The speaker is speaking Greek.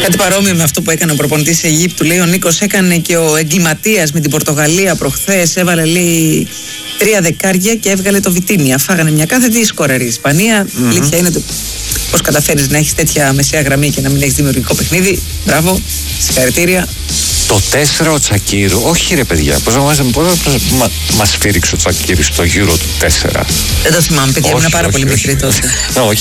Κάτι παρόμοιο με αυτό που έκανε ο προπονητής Αιγύπτου, λέει ο Νίκος, έκανε και ο εγκληματίας με την Πορτογαλία προχθές. Έβαλε, λέει, 3 δεκάρια και έβγαλε το Βιτίνια. Φάγανε μια κάθετη σκόρερη. Η Ισπανία, αλήθεια είναι το πώς καταφέρεις να έχεις τέτοια μεσαία γραμμή και να μην έχεις δημιουργικό παιχνίδι. Μπράβο, συγχαρητήρια. Το 4 ο Τσακίρου, όχι ρε παιδιά, πώς μας φύριξε ο Τσακίρου στο Euro του 4. Δεν το θυμάμαι, παιδιά, ήμουν πάρα πολύ μικρή τότε. Όχι,